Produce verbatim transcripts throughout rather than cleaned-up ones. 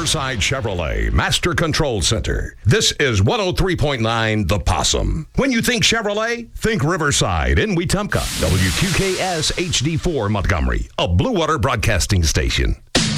Riverside Chevrolet Master Control Center. This is one oh three point nine The Possum. When you think Chevrolet, think Riverside in Wetumpka. W Q K S H D four Montgomery, a Blue Water Broadcasting station.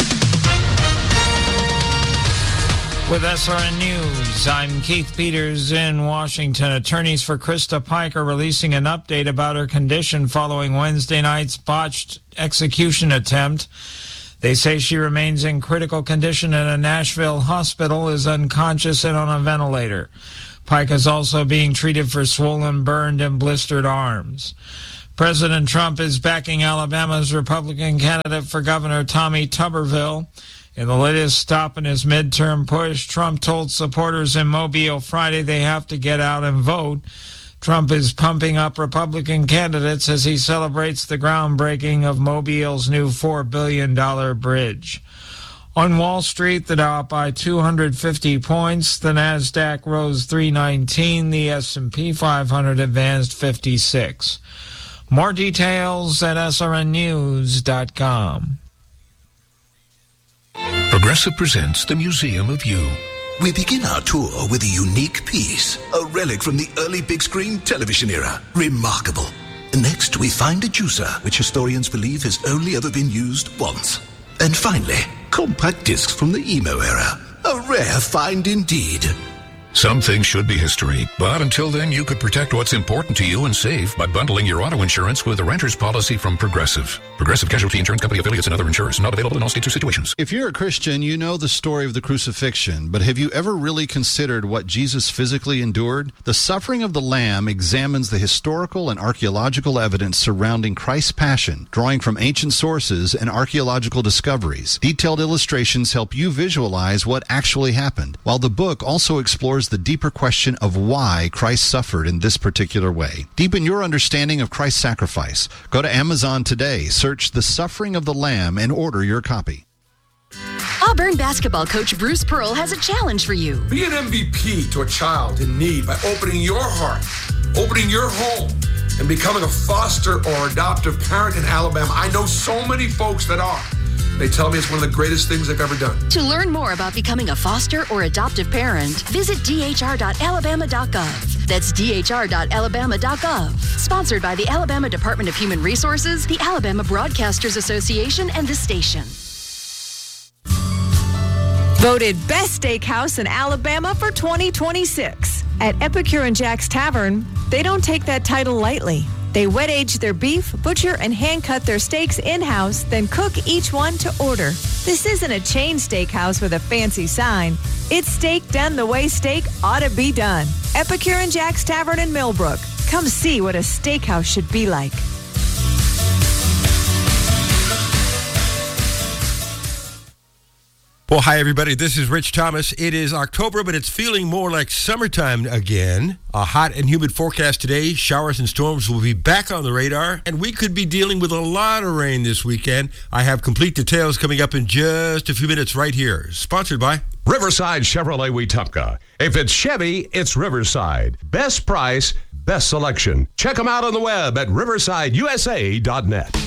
With S R N News, I'm Keith Peters in Washington. Attorneys for Krista Pike are releasing an update about her condition following Wednesday night's botched execution attempt. They say she remains in critical condition at a Nashville hospital, is unconscious and on a ventilator. Pike is also being treated for swollen, burned, and blistered arms. President Trump is backing Alabama's Republican candidate for governor, Tommy Tuberville. In the latest stop in his midterm push, Trump told supporters in Mobile Friday they have to get out and vote. Trump is pumping up Republican candidates as he celebrates the groundbreaking of Mobile's new four billion dollars bridge. On Wall Street, the Dow up by two hundred fifty points. The Nasdaq rose three nineteen. The S and P five hundred advanced fifty-six. More details at S R N news dot com. Progressive presents the Museum of You. We begin our tour with a unique piece, a relic from the early big screen television era. Remarkable. Next, we find a juicer, which historians believe has only ever been used once. And finally, compact discs from the emo era. A rare find indeed. Some things should be history, but until then, you could protect what's important to you and save by bundling your auto insurance with a renter's policy from Progressive. Progressive Casualty Insurance Company affiliates and other insurers. Not available in all states or situations. If you're a Christian, you know the story of the crucifixion, but have you ever really considered what Jesus physically endured? The Suffering of the Lamb examines the historical and archaeological evidence surrounding Christ's passion, drawing from ancient sources and archaeological discoveries. Detailed illustrations help you visualize what actually happened, while the book also explores the deeper question of why Christ suffered in this particular way. Deepen your understanding of Christ's sacrifice. Go to Amazon today, search The Suffering of the Lamb, and order your copy. Auburn basketball coach Bruce Pearl has a challenge for you. Be an M V P to a child in need by opening your heart, opening your home, and becoming a foster or adoptive parent in Alabama. I know so many folks that are. They tell me it's one of the greatest things they've ever done. To learn more about becoming a foster or adoptive parent, visit d h r dot alabama dot gov. That's d h r dot alabama dot gov. Sponsored by the Alabama Department of Human Resources, the Alabama Broadcasters Association, and this station. Voted best steakhouse in Alabama for twenty twenty-six. At Epicure and Jack's Tavern, they don't take that title lightly. They wet age their beef, butcher, and hand cut their steaks in-house, then cook each one to order. This isn't a chain steakhouse with a fancy sign. It's steak done the way steak ought to be done. Epicure and Jack's Tavern in Millbrook. Come see what a steakhouse should be like. Well, hi, everybody. This is Rich Thomas. It is October, but it's feeling more like summertime again. A hot and humid forecast today. Showers and storms will be back on the radar, and we could be dealing with a lot of rain this weekend. I have complete details coming up in just a few minutes right here. Sponsored by Riverside Chevrolet Wetumpka. If it's Chevy, it's Riverside. Best price, best selection. Check them out on the web at riverside u s a dot net.